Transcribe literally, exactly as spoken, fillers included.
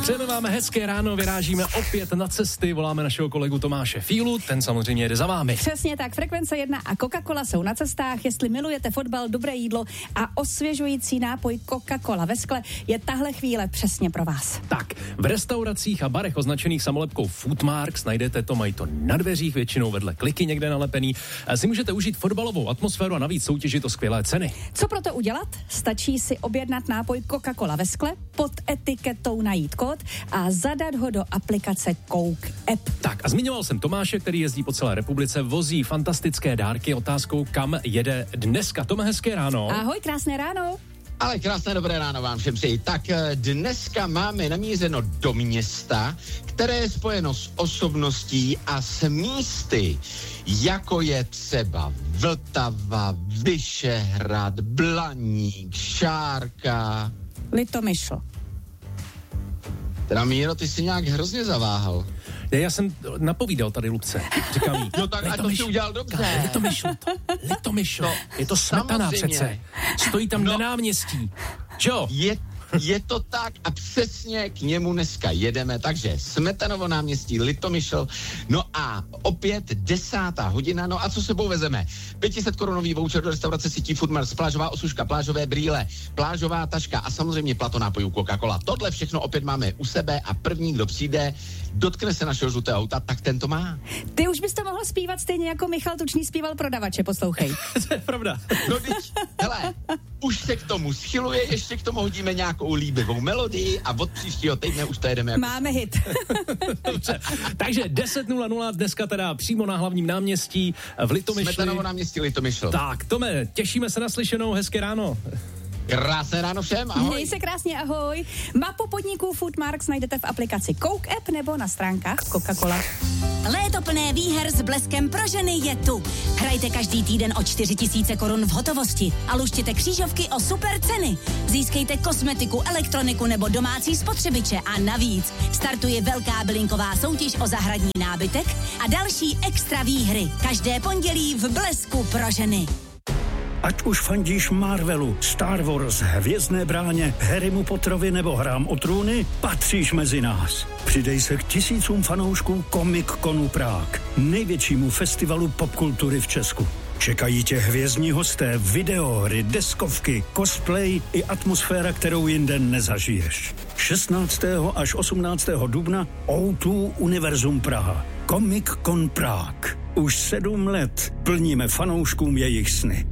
Přejeme vám hezké ráno, vyrážíme opět na cesty, voláme našeho kolegu Tomáše Fílu, ten samozřejmě jede za vámi. Přesně tak, Frekvence jedna a Coca-Cola jsou na cestách, jestli milujete fotbal, dobré jídlo a osvěžující nápoj Coca-Cola ve skle, je tahle chvíle přesně pro vás. Tak, v restauracích a barech označených samolepkou Foodmarks najdete to, mají to na dveřích, většinou vedle kliky někde nalepený. Si můžete užít fotbalovou atmosféru a navíc soutěžit o skvělé ceny. Co pro to udělat? Stačí si objednat nápoj Coca-Cola ve skle, pod etiketou najít kód a zadat ho do aplikace Coke App. Tak a zmiňoval jsem Tomáše, který jezdí po celé republice, vozí fantastické dárky, otázkou, kam jede dneska. Tome, hezké ráno. Ahoj, krásné ráno. Ale krásné dobré ráno vám všem přeji. Tak dneska máme namířeno do města, které je spojeno s osobností a s místy, jako je třeba Vltava, Vyšehrad, Blaník, Šárka. Litomyšl. Teda Míro, ty jsi nějak hrozně zaváhal. Já jsem napovídal tady Lubce. Říkám jí. No tak a to si udělal dobře. Litomyšl to. Litomyšl. No, je to Smetana přece. Stojí tam no, na náměstí. Jo? Je, je to tak a přesně k němu dneska jedeme. Takže Smetanovo náměstí, Litomyšl. No a opět desátá hodina. No a co sebou vezeme? pět set korunový voucher do restaurace sítí Foodmarks, plážová osuška, plážové brýle, plážová taška a samozřejmě plato nápojů Coca-Cola. Tohle všechno opět máme u sebe a první, kdo přijde, dotkne se našeho žlutého auta, tak ten to má. Ty už bys to mohl zpívat stejně jako Michal Tučný zpíval Prodavače, poslouchej. To je pravda. No teď, hele, už se k tomu schyluje, ještě k tomu hodíme nějakou líbivou melodii a od příštího týdne už to jedeme jako... Máme hit. Dobře, takže deset nula nula dneska teda přímo na hlavním náměstí v Litomyšli. Smetanovo náměstí Litomyšl. Tak, Tome, těšíme se na slyšenou, hezké ráno. Krásné ráno všem, ahoj. Měj se krásně, ahoj. Mapu podniků Foodmarks najdete v aplikaci Coke App nebo na stránkách Coca-Cola. Léto plné výher s bleskem pro ženy je tu. Hrajte každý týden o čtyři tisíce korun v hotovosti a luštěte křížovky o super ceny. Získejte kosmetiku, elektroniku nebo domácí spotřebiče a navíc startuje velká bylinková soutěž o zahradní nábytek a další extra výhry. Každé pondělí v blesku pro ženy. Ať už fandíš Marvelu, Star Wars, Hvězdné bráně, Harrymu Potterovi nebo Hrám o trůny, patříš mezi nás. Přidej se k tisícům fanoušků Comic Conu Prague, největšímu festivalu popkultury v Česku. Čekají tě hvězdní hosté, videohry, deskovky, cosplay i atmosféra, kterou jinde nezažiješ. šestnáctého až osmnáctého dubna ó dva Univerzum Praha. Comic Con Prague. Už sedm let plníme fanouškům jejich sny.